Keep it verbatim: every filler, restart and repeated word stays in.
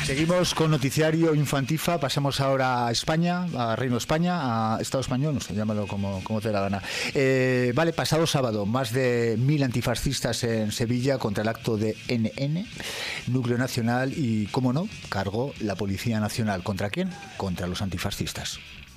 Seguimos con Noticiario Infantifa, pasamos ahora a España, a Reino de España, a Estado Español, no sé, llámalo como, como te dé la gana. Eh, vale, pasado sábado, más de mil antifascistas en Sevilla contra el acto de N N, Núcleo Nacional, y, cómo no, cargó la Policía Nacional. ¿Contra quién? Contra los antifascistas.